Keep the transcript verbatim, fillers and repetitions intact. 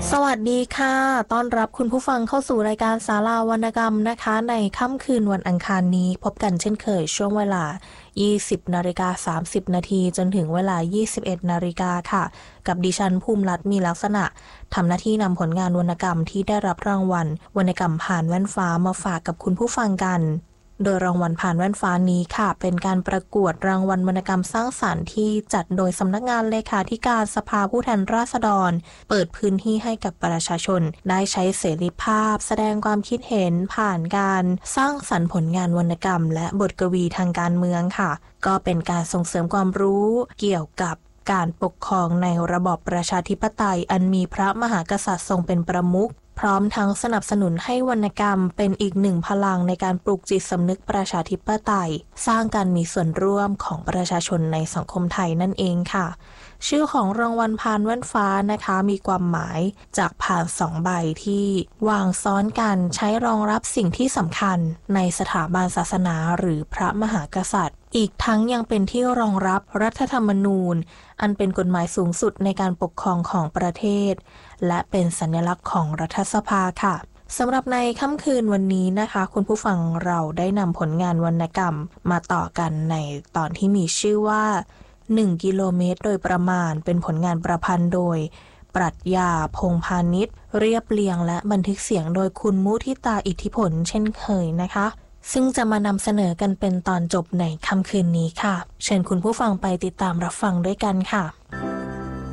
สวัสดีค่ะต้อนรับคุณผู้ฟังเข้าสู่รายการศาลาวรรณกรรมนะคะในค่ำคืนวันอังคารนี้พบกันเช่นเคยช่วงเวลา ยี่สิบนาฬิกาสามสิบนาทีจนถึงเวลา ยี่สิบเอ็ดนาฬิกาค่ะกับดิฉันภูมิรัตน์มีลักษณะทำหน้าที่นำผลงานวรรณกรรมที่ได้รับรางวัลวรรณกรรมผ่านแว่นฟ้ามาฝากกับคุณผู้ฟังกันโดยรางวัลผ่านแว่นฟ้านี้ค่ะเป็นการประกวดรางวัลวรรณกรรมสร้างสรรค์ที่จัดโดยสำนักงานเลขาธิการสภาผู้แทนราษฎรเปิดพื้นที่ให้กับประชาชนได้ใช้เสรีภาพแสดงความคิดเห็นผ่านการสร้างสรรค์ผลงานวรรณกรรมและบทกวีทางการเมืองค่ะก็เป็นการส่งเสริมความรู้เกี่ยวกับการปกครองในระบอบประชาธิปไตยอันมีพระมหากษัตริย์ทรงเป็นประมุขพร้อมทั้งสนับสนุนให้วรรณกรรมเป็นอีกหนึ่งพลังในการปลูกจิตสำนึกประชาธิปไตยสร้างการมีส่วนร่วมของประชาชนในสังคมไทยนั่นเองค่ะชื่อของรางวัลพานแว่นฟ้านะคะมีความหมายจากพานสองใบที่วางซ้อนกันใช้รองรับสิ่งที่สำคัญในสถาบันศาสนาหรือพระมหากษัตริย์อีกทั้งยังเป็นที่รองรับรัฐธรรมนูญอันเป็นกฎหมายสูงสุดในการปกครองของประเทศและเป็นสัญลักษณ์ของรัฐสภาค่ะสำหรับในค่ำคืนวันนี้นะคะคุณผู้ฟังเราได้นำผลงานวรรณกรรมมาต่อกันในตอนที่มีชื่อว่าหนึ่งกิโลเมตรโดยประมาณเป็นผลงานประพันธ์โดยปรัชญาพงษ์พาณิชย์เรียบเรียงและบันทึกเสียงโดยคุณมุทิตาอิทธิผลเช่นเคยนะคะซึ่งจะมานำเสนอกันเป็นตอนจบในค่ำคืนนี้ค่ะเชิญคุณผู้ฟังไปติดตามรับฟังด้วยกันค่ะ